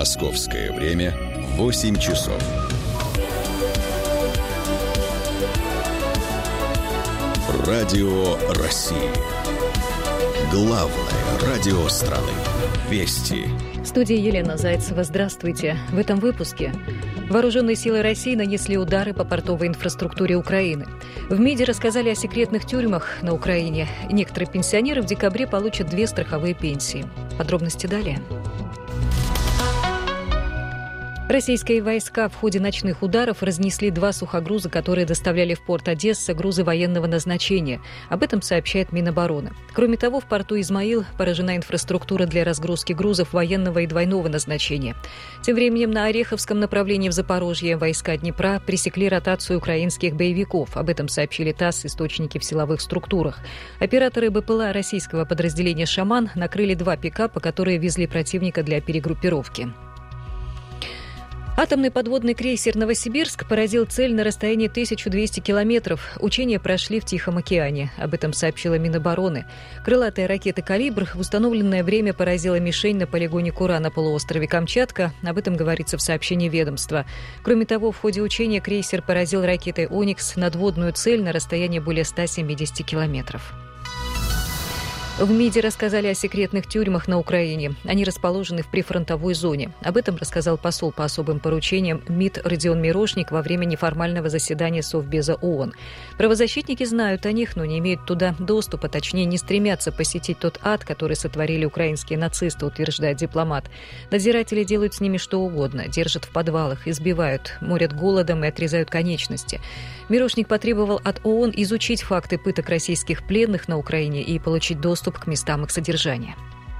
Московское время 8 часов. Радио России. Главное радио страны. Вести. В студии Елена Зайцева. Здравствуйте. В этом выпуске. Вооруженные силы России нанесли удары по портовой инфраструктуре Украины. В МИДе рассказали о секретных тюрьмах на Украине. Некоторые пенсионеры в декабре получат 2 страховые пенсии. Подробности далее. Российские войска в ходе ночных ударов разнесли 2 сухогруза, которые доставляли в порт Одесса грузы военного назначения. Об этом сообщает Минобороны. Кроме того, в порту Измаил поражена инфраструктура для разгрузки грузов военного и двойного назначения. Тем временем на Ореховском направлении в Запорожье войска Днепра пресекли ротацию украинских боевиков. Об этом сообщили ТАСС источники в силовых структурах. Операторы БПЛА российского подразделения «Шаман» накрыли 2 пикапа, которые везли противника для перегруппировки. Атомный подводный крейсер «Новосибирск» поразил цель на расстоянии 1200 километров. Учения прошли в Тихом океане. Об этом сообщила Минобороны. Крылатая ракета «Калибр» в установленное время поразила мишень на полигоне Кура на полуострове Камчатка. Об этом говорится в сообщении ведомства. Кроме того, в ходе учения крейсер поразил ракетой «Оникс» надводную цель на расстоянии более 170 километров. В МИДе рассказали о секретных тюрьмах на Украине. Они расположены в прифронтовой зоне. Об этом рассказал посол по особым поручениям МИД Родион Мирошник во время неформального заседания Совбеза ООН. Правозащитники знают о них, но не имеют туда доступа, точнее, не стремятся посетить тот ад, который сотворили украинские нацисты, утверждает дипломат. Надзиратели делают с ними что угодно, держат в подвалах, избивают, морят голодом и отрезают конечности. Мирошник потребовал от ООН изучить факты пыток российских пленных на Украине и получить доступ к местам их содержания.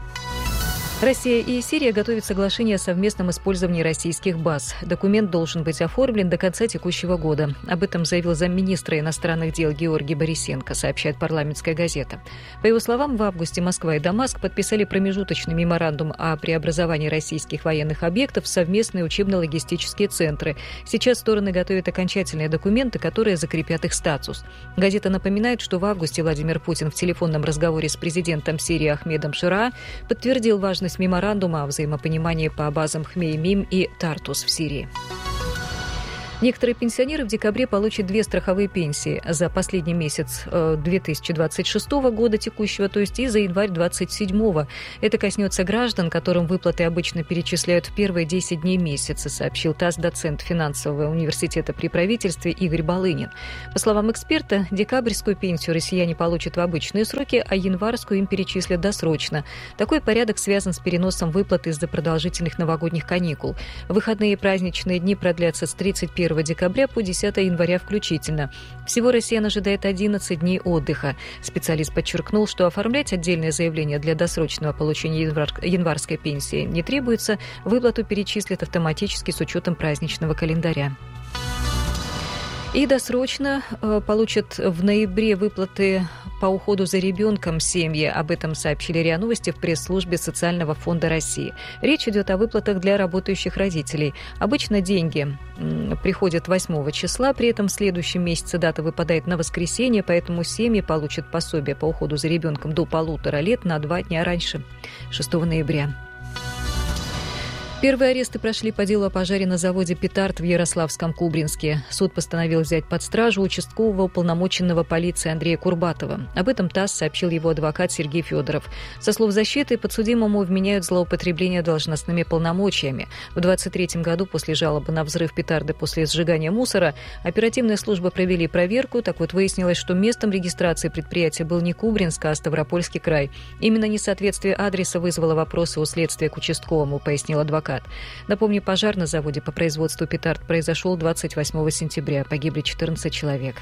Россия и Сирия готовят соглашение о совместном использовании российских баз. Документ должен быть оформлен до конца текущего года. Об этом заявил замминистра иностранных дел Георгий Борисенко, сообщает «Парламентская газета». По его словам, в августе Москва и Дамаск подписали промежуточный меморандум о преобразовании российских военных объектов в совместные учебно-логистические центры. Сейчас стороны готовят окончательные документы, которые закрепят их статус. Газета напоминает, что в августе Владимир Путин в телефонном разговоре с президентом Сирии Ахмедом Шиraa подтвердил важность меморандума о взаимопонимании по базам Хмеймим и Тартус в Сирии. Некоторые пенсионеры в декабре получат 2 страховые пенсии за последний месяц 2026 года текущего, то есть и за январь 2027. Это коснется граждан, которым выплаты обычно перечисляют в первые 10 дней месяца, сообщил ТАСС доцент финансового университета при правительстве Игорь Балынин. По словам эксперта, декабрьскую пенсию россияне получат в обычные сроки, а январскую им перечислят досрочно. Такой порядок связан с переносом выплат из-за продолжительных новогодних каникул. Выходные и праздничные дни продлятся с 31 декабря по 10 января включительно. Всего россиян ожидает 11 дней отдыха. Специалист подчеркнул, что оформлять отдельное заявление для досрочного получения январской пенсии не требуется, выплату перечислят автоматически с учетом праздничного календаря. И досрочно получат в ноябре выплаты по уходу за ребенком семьи. Об этом сообщили РИА Новости в пресс-службе Социального фонда России. Речь идет о выплатах для работающих родителей. Обычно деньги приходят 8 числа, при этом в следующем месяце дата выпадает на воскресенье, поэтому семьи получат пособие по уходу за ребенком до 1,5 лет на 2 дня раньше, 6 ноября. Первые аресты прошли по делу о пожаре на заводе «Петард» в Ярославском-Кубринске. Суд постановил взять под стражу участкового уполномоченного полиции Андрея Курбатова. Об этом ТАСС сообщил его адвокат Сергей Федоров. Со слов защиты, подсудимому вменяют злоупотребление должностными полномочиями. В 2023 году после жалобы на взрыв петарды после сжигания мусора оперативные службы провели проверку. Так вот, выяснилось, что местом регистрации предприятия был не Кубринск, а Ставропольский край. Именно несоответствие адреса вызвало вопросы у следствия к участковому, пояснил адвокат. Напомню, пожар на заводе по производству петард произошел 28 сентября. Погибли 14 человек.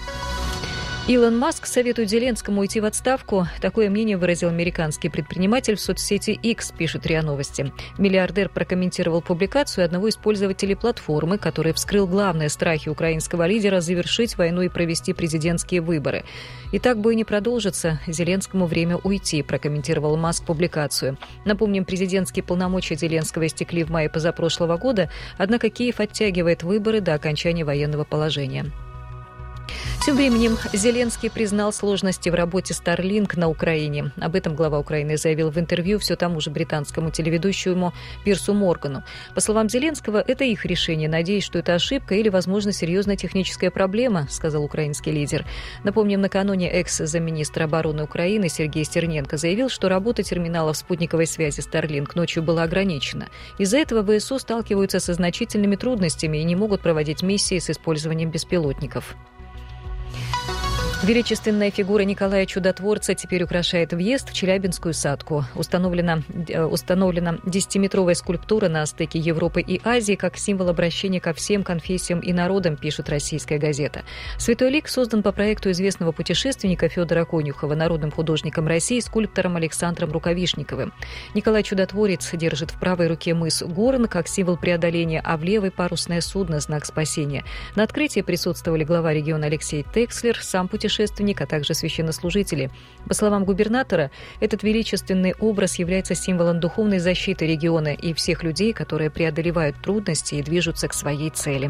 Илон Маск советует Зеленскому уйти в отставку. Такое мнение выразил американский предприниматель в соцсети X, пишет РИА Новости. Миллиардер прокомментировал публикацию одного из пользователей платформы, который вскрыл главные страхи украинского лидера завершить войну и провести президентские выборы. «И так бой не продолжится. Зеленскому время уйти», прокомментировал Маск публикацию. Напомним, президентские полномочия Зеленского истекли в мае позапрошлого года, однако Киев оттягивает выборы до окончания военного положения. Тем временем Зеленский признал сложности в работе Starlink на Украине. Об этом глава Украины заявил в интервью все тому же британскому телеведущему Пирсу Моргану. По словам Зеленского, это их решение. Надеюсь, что это ошибка или, возможно, серьезная техническая проблема, сказал украинский лидер. Напомним, накануне экс-замминистра обороны Украины Сергей Стерненко заявил, что работа терминалов спутниковой связи Starlink ночью была ограничена. Из-за этого ВСУ сталкиваются со значительными трудностями и не могут проводить миссии с использованием беспилотников. Величественная фигура Николая Чудотворца теперь украшает въезд в Челябинскую садку. Установлена 10-метровая скульптура на стыке Европы и Азии как символ обращения ко всем конфессиям и народам, пишет «Российская газета». Святой лик создан по проекту известного путешественника Федора Конюхова, народным художником России, скульптором Александром Рукавишниковым. Николай Чудотворец держит в правой руке мыс Горн как символ преодоления, а в левой парусное судно – знак спасения. На открытии присутствовали глава региона Алексей Текслер, сам путешественник, а также священнослужители. По словам губернатора, этот величественный образ является символом духовной защиты региона и всех людей, которые преодолевают трудности и движутся к своей цели.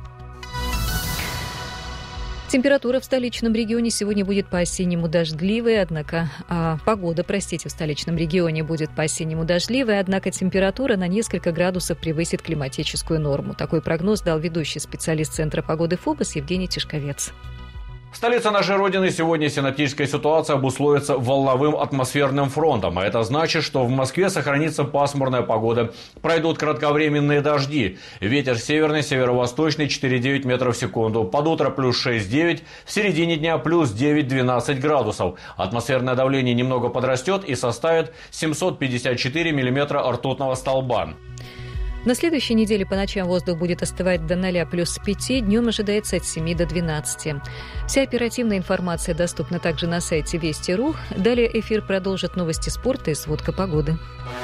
Температура в столичном регионе сегодня будет по-осеннему дождливой, однако погода в столичном регионе будет по-осеннему дождливой, однако температура на несколько градусов превысит климатическую норму. Такой прогноз дал ведущий специалист Центра погоды ФОБОС Евгений Тишковец. Столица нашей Родины сегодня синоптическая ситуация обусловится волновым атмосферным фронтом. А это значит, что в Москве сохранится пасмурная погода. Пройдут кратковременные дожди. Ветер северный, северо-восточный 4,9 метров в секунду. Под утро плюс 6,9. В середине дня плюс 9-12 градусов. Атмосферное давление немного подрастет и составит 754 миллиметра ртутного столба. На следующей неделе по ночам воздух будет остывать до 0 плюс 5, днем ожидается от 7 до 12. Вся оперативная информация доступна также на сайте Вести.ру. Далее эфир продолжит новости спорта и сводка погоды.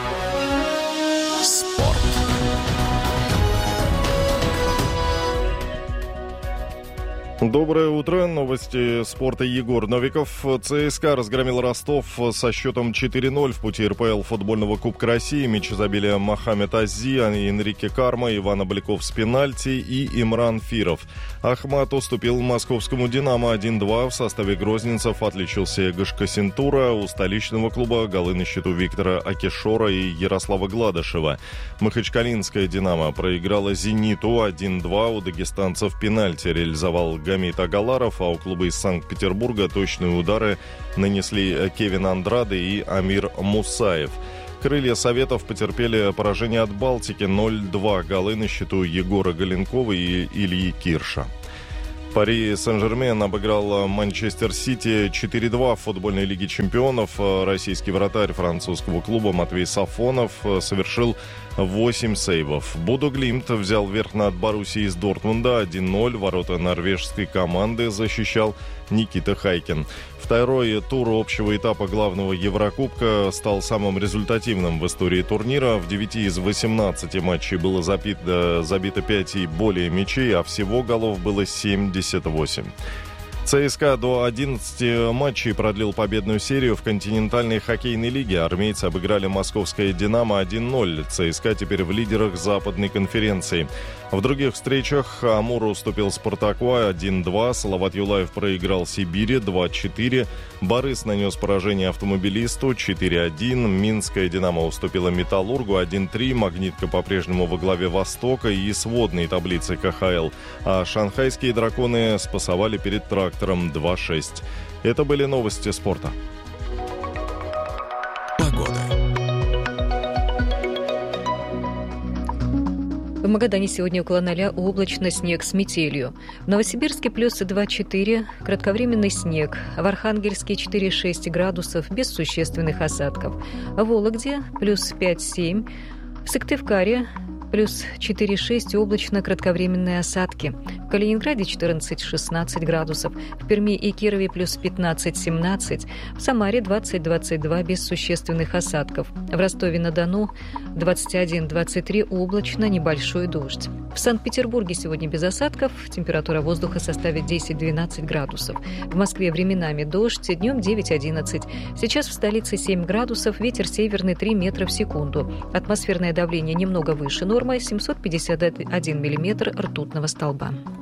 Спорт. Доброе утро. Новости спорта. Егор Новиков. ЦСКА разгромил Ростов со счетом 4-0 в пути РПЛ футбольного Кубка России. Мячи забили Мохаммед Аззи, Энрике Карма, Иван Обликов с пенальти и Имран Фиров. Ахмат уступил московскому «Динамо» 1-2. В составе грозненцев отличился Гашка Синтура. У столичного клуба голы на счету Виктора Акишора и Ярослава Гладышева. Махачкалинская «Динамо» проиграла «Зениту» 1-2. У дагестанцев пенальти реализовал Гамит Агаларов, а у клуба из Санкт-Петербурга точные удары нанесли Кевин Андраде и Амир Мусаев. Крылья Советов потерпели поражение от Балтики 0-2. Голы на счету Егора Галенкова и Ильи Кирша. Пари Сен-Жермен обыграл Манчестер Сити 4-2 в футбольной лиге чемпионов. Российский вратарь французского клуба Матвей Сафонов совершил 8 сейвов. Бодо Глимт взял верх над Боруссией из Дортмунда 1-0. Ворота норвежской команды защищал Никита Хайкин. Второй тур общего этапа главного Еврокубка стал самым результативным в истории турнира. В 9 из 18 матчей было забито 5 и более мячей, а всего голов было 78. ЦСКА до 11 матчей продлил победную серию в континентальной хоккейной лиге. Армейцы обыграли московское «Динамо» 1-0. ЦСКА теперь в лидерах западной конференции. В других встречах Амур уступил «Спартаку» 1-2. Салават Юлаев проиграл «Сибири» 2-4. Борис нанес поражение «Автомобилисту» 4-1. Минская «Динамо» уступила «Металлургу» 1-3. «Магнитка» по-прежнему во главе «Востока» и сводной таблицы КХЛ. А шанхайские «Драконы» спасовали перед «Трактором» 2-6. Это были новости спорта. Погода. В Магадане сегодня около 0, облачно, снег с метелью. В Новосибирске плюс 2-4, кратковременный снег. В Архангельске 4-6 градусов, без существенных осадков. В Вологде плюс 5-7. В Сыктывкаре плюс 4-6, облачно, кратковременные осадки. В Калининграде 14-16 градусов. В Перми и Кирове плюс 15-17. В Самаре 20-22, без существенных осадков. В Ростове-на-Дону 21-23, облачно, небольшой дождь. В Санкт-Петербурге сегодня без осадков. Температура воздуха составит 10-12 градусов. В Москве временами дождь, днем 9-11. Сейчас в столице 7 градусов, ветер северный 3 метра в секунду. Атмосферное давление немного выше нормы, 751 миллиметр ртутного столба.